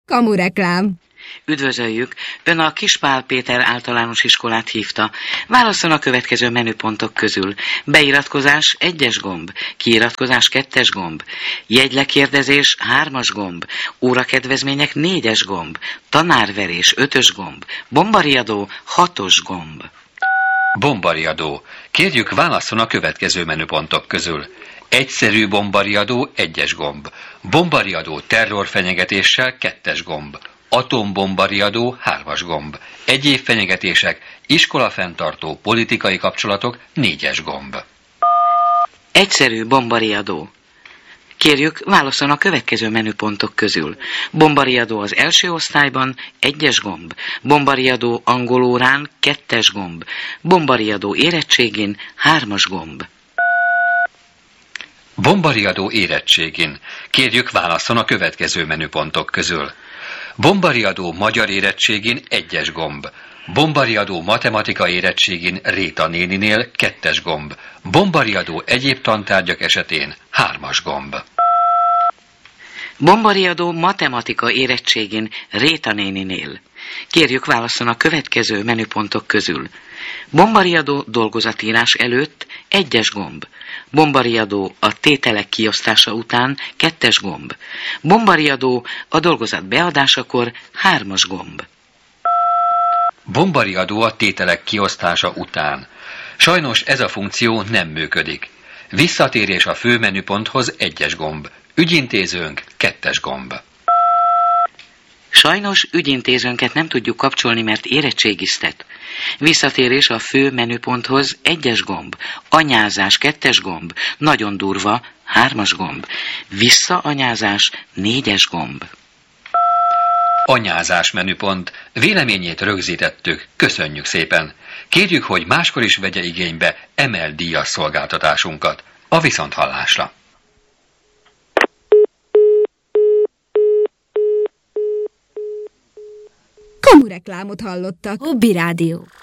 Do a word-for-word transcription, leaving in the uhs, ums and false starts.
Kamureklám. Üdvözöljük! Ön a Kispál Péter általános iskolát hívta. Válasszon a következő menüpontok közül. Beiratkozás egyes gomb, kiiratkozás kettes gomb, jegylekérdezés hármas gomb, órakedvezmények négyes gomb, tanárverés ötös gomb, bombariadó hatos gomb. Bombariadó. Kérjük, válasszon a következő menüpontok közül. Egyszerű bombariadó egyes gomb, bombariadó terrorfenyegetéssel kettes gomb, atombombariadó hármas gomb, egyéb fenyegetések, iskolafenntartó politikai kapcsolatok négyes gomb. Egyszerű bombariadó. Kérjük, válasszon a következő menüpontok közül. Bombariadó az első osztályban, egyes gomb. Bombariadó angolórán, kettes gomb. Bombariadó érettségén, hármas gomb. Bombariadó érettségén. Kérjük, válasszon a következő menüpontok közül. Bombariadó magyar érettségén egyes gomb. Bombariadó matematika érettségén Réta néninél kettes gomb. Bombariadó egyéb tantárgyak esetén hármas gomb. Bombariadó matematika érettségén Réta néninél. Kérjük, válasszon a következő menüpontok közül. Bombariadó dolgozatírás előtt egyes gomb. Bombariadó a tételek kiosztása után kettes gomb. Bombariadó a dolgozat beadásakor hármas gomb. Bombariadó a tételek kiosztása után. Sajnos ez a funkció nem működik. Visszatérés a fő menüponthoz egyes gomb. Ügyintézőnk kettes gomb. Sajnos ügyintézőnket nem tudjuk kapcsolni, mert érettségiztet. Visszatérés a fő menüponthoz egyes gomb. Anyázás kettes gomb. Nagyon durva hármas gomb. Visszaanyázás négyes gomb. Anyázás menüpont. Véleményét rögzítettük. Köszönjük szépen. Kérjük, hogy máskor is vegye igénybe emelt díjas szolgáltatásunkat. A viszonthallásra. Kamureklámot hallottak. Hobby Rádió.